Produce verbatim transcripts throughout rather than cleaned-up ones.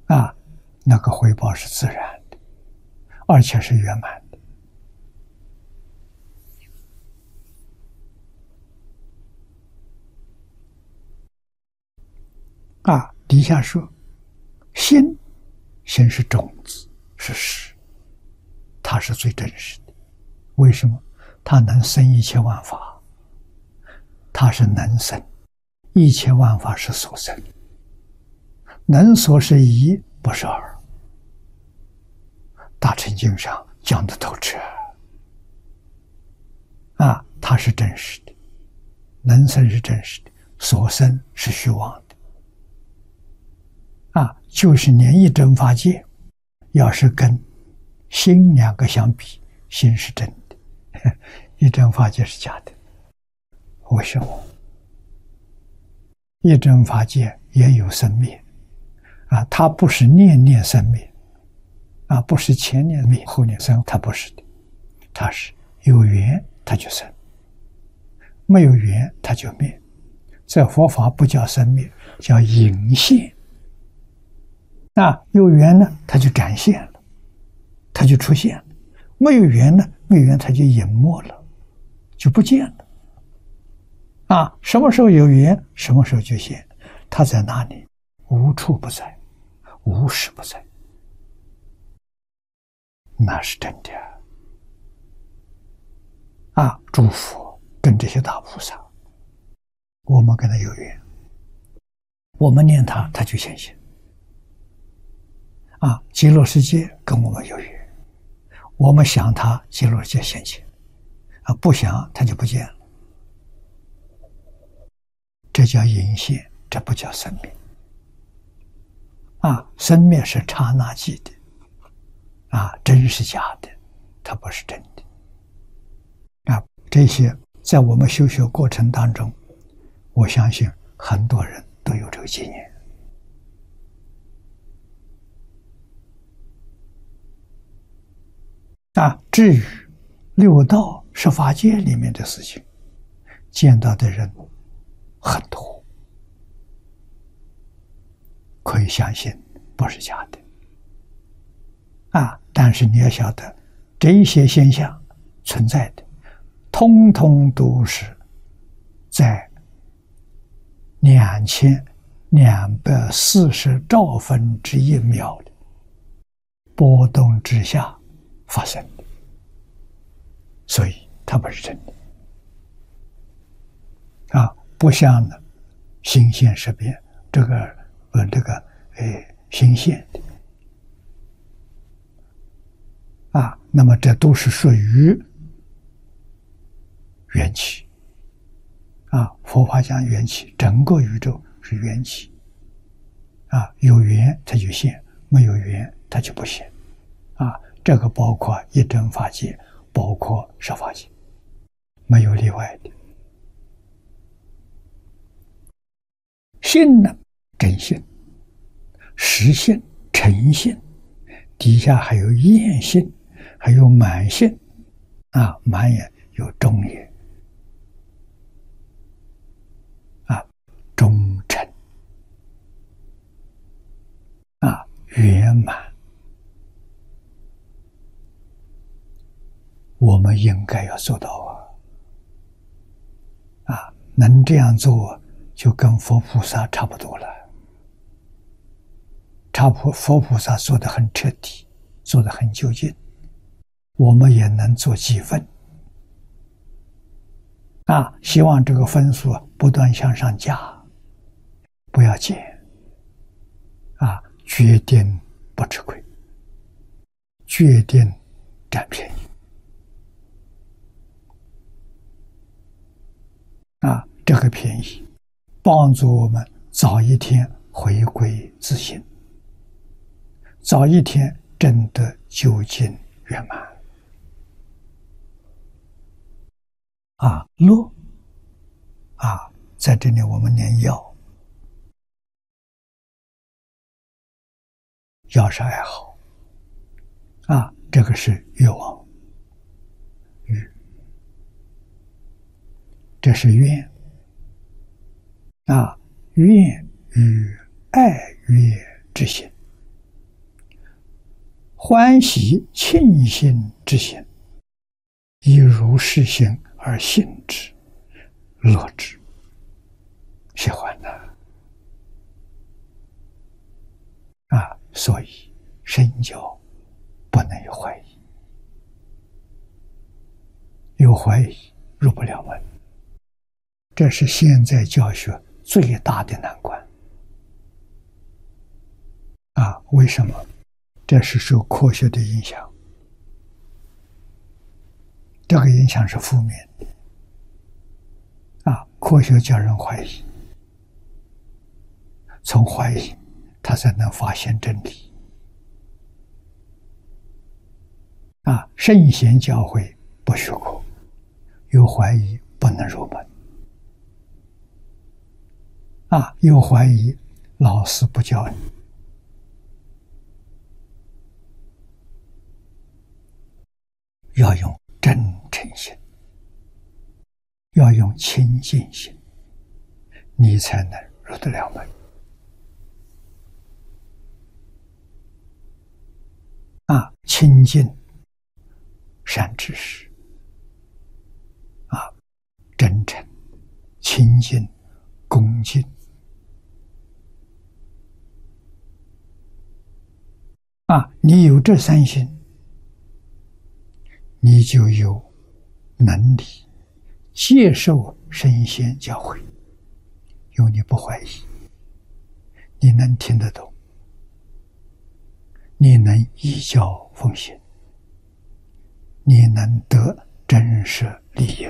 啊，那个回报是自然的，而且是圆满的。啊，底下说，心，心是种子，是实，它是最真实的。为什么？它能生一切万法，它是能生，一切万法是所生。能所是一，不是二。大乘经上讲的透彻啊，它是真实的，能生是真实的，所生是虚妄的啊。就是连一真法界，要是跟心两个相比，心是真的，一真法界是假的。为什么？一真法界也有生灭啊，它不是念念生灭啊，不是前念灭后念生，它不是的，它是有缘它就生，没有缘它就灭。在佛法不叫生灭，叫隐现。啊，有缘呢，它就展现了，它就出现了；没有缘呢，没有缘它就隐没了，就不见了。啊，什么时候有缘，什么时候就现。它在哪里？无处不在，无时不在。那是真的啊！诸佛跟这些大菩萨，我们跟他有缘，我们念他，他就现现。啊，极乐世界跟我们有缘，我们想他，极乐世界现现；啊，不想他就不见了。这叫隐现，这不叫生灭。啊，生灭是刹那即的，啊，真是假的，它不是真的。啊，这些在我们修学过程当中，我相信很多人都有这个经验。啊，至于六道十法界里面的事情，见到的人很多，可以相信不是假的。啊，但是你要晓得，这一些现象存在的，通通都是在两千两百四十兆分之一秒的波动之下发生的，所以它不是真的。啊，不像呢，心现识别这个呃这个呃心现的啊，那么这都是属于缘起啊。佛法讲缘起，整个宇宙是缘起啊，有缘它就现，没有缘它就不现啊。这个包括一真法界，包括十法界，没有例外的。性呢，真性、实性、诚性，底下还有厌性，还有满性啊，满也有中也啊，忠诚啊，圆满。我们应该要做到啊！啊，能这样做，就跟佛菩萨差不多了。差不佛菩萨做得很彻底，做得很究竟，我们也能做几分啊！希望这个分数不断向上加，不要减啊！决定不吃亏，决定占便宜啊！这个便宜帮助我们早一天回归自信，早一天证得究竟圆满啊！乐啊，在这里我们念药，药是爱好啊，这个是欲望，欲，这是愿啊，愿与爱乐之心欢喜庆幸之心，以如是心而信之，乐之。喜欢的啊，所以身教不能有怀疑，有怀疑入不了门。这是现在教学最大的难关啊！为什么？这是受科学的影响，这个影响是负面的啊！科学叫人怀疑，从怀疑他才能发现真理啊！圣贤教诲不许可，有怀疑不能入门啊！有怀疑，老师不教你，要用真诚心，要用清净心，你才能入得了门啊！清净善知识啊，真诚、清净、恭敬啊，你有这三心，你就有能力接受圣贤教诲，因为你不怀疑，你能听得懂，你能依教奉行，你能得真实利益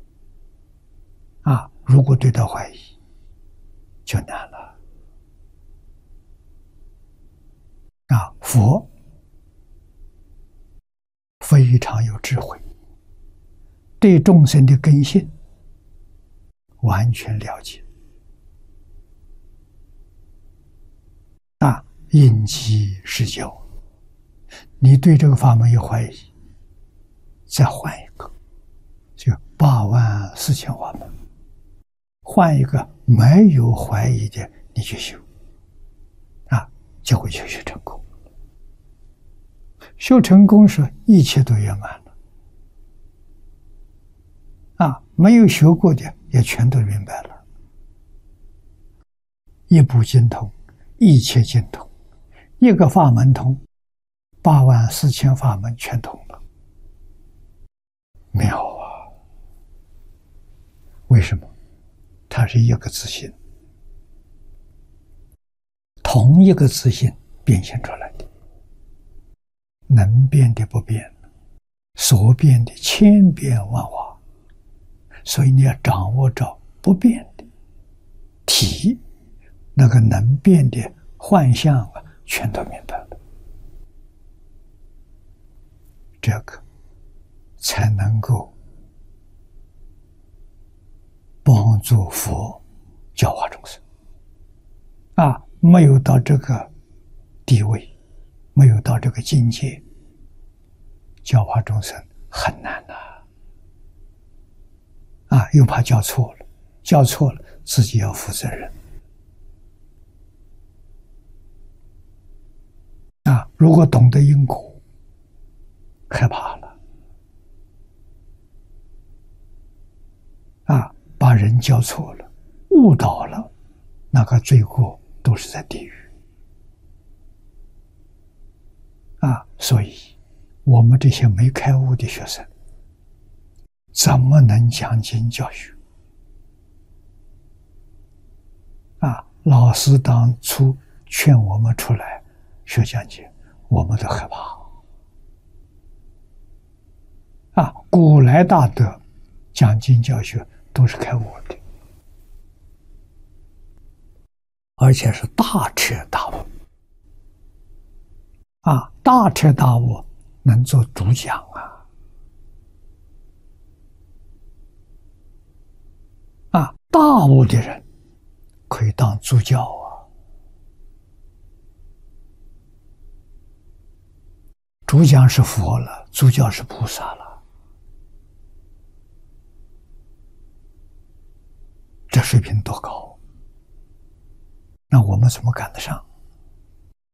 啊！如果对他怀疑，就难了啊！佛非常有智慧，对众生的根性完全了解啊！因机施教，你对这个法门有怀疑，再换一个，就八万四千法门，换一个没有怀疑的，你去修啊，就会修学成功。修成功时，一切都圆满了啊！没有学过的也全都明白了，一部经通，一切经通，一个法门通，八万四千法门全通了，妙啊！为什么？它是一个自信，同一个自信变现出来的，能变的不变，所变的千变万化，所以你要掌握着不变的体，那个能变的幻象啊，全都明白了，这个才能够帮助佛教化众生啊！没有到这个地位，没有到这个境界，教化众生很难呐！啊，又怕教错了，教错了自己要负责任啊！如果懂得因果，害怕了啊！把人教错了，误导了，那个罪过都是在地狱啊！所以我们这些没开悟的学生，怎么能讲经教学啊？老师当初劝我们出来学讲经，我们都害怕啊！古来大德讲经教学都是开悟的，而且是大彻大悟啊！大彻大悟能做主讲啊！啊，大悟的人可以当主教啊！主讲是佛了，主教是菩萨了。这水平多高？那我们怎么赶得上？